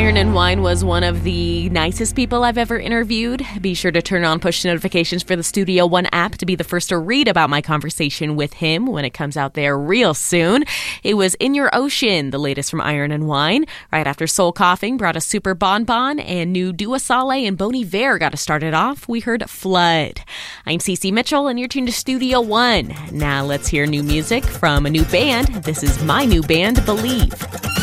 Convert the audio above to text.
Iron and Wine was one of the nicest people I've ever interviewed. Be sure to turn on push notifications for the Studio One app to be the first to read about my conversation with him when it comes out there real soon. It was In Your Ocean, the latest from Iron and Wine. Right after Soul Coughing brought us Super Bon Bon, and new Dua Saleh and Bon Iver got us started off. We heard Flood. I'm Cece Mitchell, and you're tuned to Studio One. Now let's hear new music from a new band. This is my new band, Believe.